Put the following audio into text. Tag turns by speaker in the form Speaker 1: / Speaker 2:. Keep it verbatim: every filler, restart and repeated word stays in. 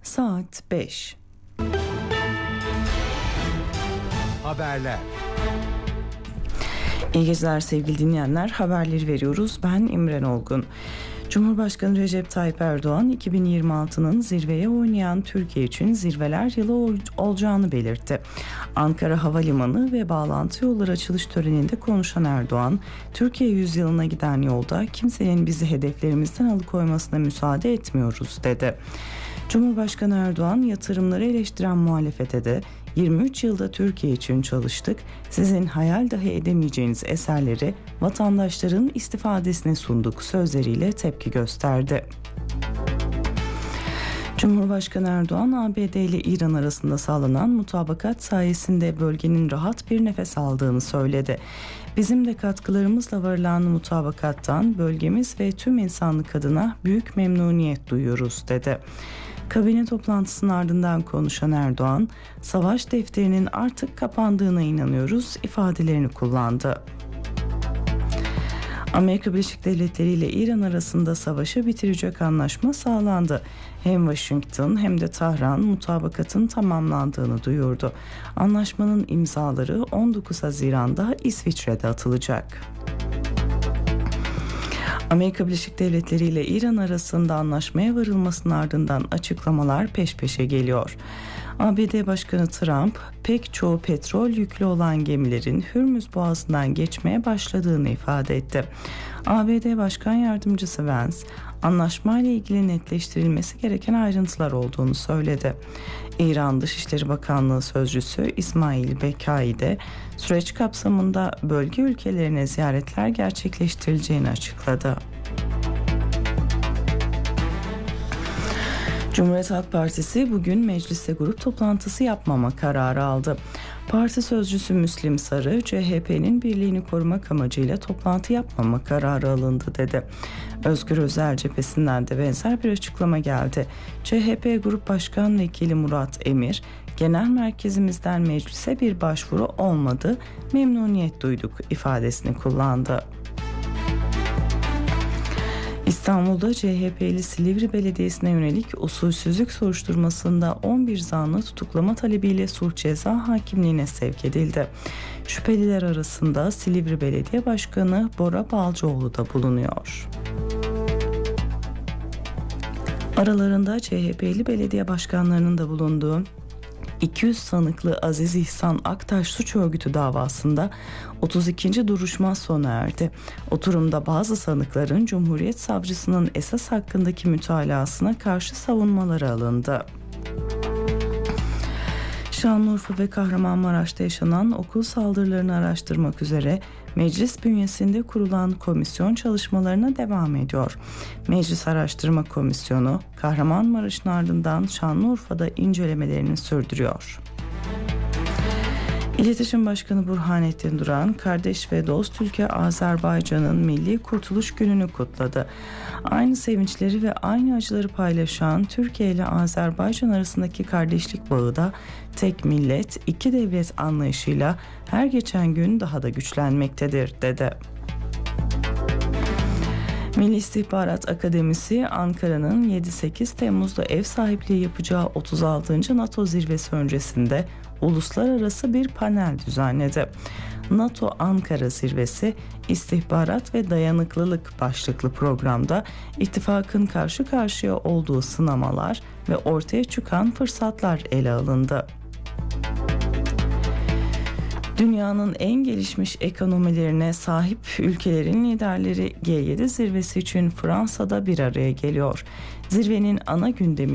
Speaker 1: Saat beş.
Speaker 2: Haberler.
Speaker 1: İyi geceler sevgili dinleyenler. Haberleri veriyoruz. Ben İmren Olgun. Cumhurbaşkanı Recep Tayyip Erdoğan iki bin yirmi altının zirveye oynayan Türkiye için zirveler yılı ol- olacağını belirtti. Ankara Havalimanı ve bağlantı yolları açılış töreninde konuşan Erdoğan, Türkiye yüzyılına giden yolda kimsenin bizi hedeflerimizden alıkoymasına müsaade etmiyoruz dedi. Cumhurbaşkanı Erdoğan yatırımları eleştiren muhalefete de yirmi üç yılda Türkiye için çalıştık, sizin hayal dahi edemeyeceğiniz eserleri vatandaşların istifadesine sunduk sözleriyle tepki gösterdi. Cumhurbaşkanı Erdoğan, A B D ile İran arasında sağlanan mutabakat sayesinde bölgenin rahat bir nefes aldığını söyledi. Bizim de katkılarımızla varılan mutabakattan bölgemiz ve tüm insanlık adına büyük memnuniyet duyuyoruz dedi. Kabine toplantısının ardından konuşan Erdoğan, savaş defterinin artık kapandığına inanıyoruz ifadelerini kullandı. Amerika Birleşik Devletleri ile İran arasında savaşı bitirecek anlaşma sağlandı. Hem Washington hem de Tahran mutabakatın tamamlandığını duyurdu. Anlaşmanın imzaları on dokuz Haziran'da İsviçre'de atılacak. Amerika Birleşik Devletleri ile İran arasında anlaşmaya varılmasının ardından açıklamalar peş peşe geliyor. A B D Başkanı Trump, pek çoğu petrol yüklü olan gemilerin Hürmüz Boğazı'ndan geçmeye başladığını ifade etti. A B D Başkan Yardımcısı Vance, anlaşmayla ilgili netleştirilmesi gereken ayrıntılar olduğunu söyledi. İran Dışişleri Bakanlığı Sözcüsü İsmail Bekai de süreç kapsamında bölge ülkelerine ziyaretler gerçekleştirileceğini açıkladı. Cumhuriyet Halk Partisi bugün mecliste grup toplantısı yapmama kararı aldı. Parti sözcüsü Müslim Sarı, C H P'nin birliğini korumak amacıyla toplantı yapmama kararı alındı dedi. Özgür Özel cephesinden de benzer bir açıklama geldi. C H P Grup Başkan Vekili Murat Emir, genel merkezimizden meclise bir başvuru olmadı, memnuniyet duyduk ifadesini kullandı. İstanbul'da C H P'li Silivri Belediyesi'ne yönelik usulsüzlük soruşturmasında on bir zanlı tutuklama talebiyle suç ceza hakimliğine sevk edildi. Şüpheliler arasında Silivri Belediye Başkanı Bora Balcıoğlu da bulunuyor. Aralarında C H P'li belediye başkanlarının da bulunduğu iki yüz sanıklı Aziz İhsan Aktaş suç örgütü davasında otuz ikinci duruşma sona erdi. Oturumda bazı sanıkların Cumhuriyet Savcısının esas hakkındaki mütalasına karşı savunmaları alındı. Şanlıurfa ve Kahramanmaraş'ta yaşanan okul saldırılarını araştırmak üzere meclis bünyesinde kurulan komisyon çalışmalarına devam ediyor. Meclis Araştırma Komisyonu, Kahramanmaraş'ın ardından Şanlıurfa'da incelemelerini sürdürüyor. İletişim Başkanı Burhanettin Duran, kardeş ve dost ülke Azerbaycan'ın Milli Kurtuluş Günü'nü kutladı. Aynı sevinçleri ve aynı acıları paylaşan Türkiye ile Azerbaycan arasındaki kardeşlik bağı da tek millet, iki devlet anlayışıyla her geçen gün daha da güçlenmektedir, dedi. Milli İstihbarat Akademisi, Ankara'nın yedi sekiz Temmuz'da ev sahipliği yapacağı otuz altıncı NATO zirvesi öncesinde uluslararası bir panel düzenledi. NATO Ankara Zirvesi, İstihbarat ve Dayanıklılık başlıklı programda ittifakın karşı karşıya olduğu sınamalar ve ortaya çıkan fırsatlar ele alındı. Dünyanın en gelişmiş ekonomilerine sahip ülkelerin liderleri G yedi zirvesi için Fransa'da bir araya geliyor. Zirvenin ana gündemi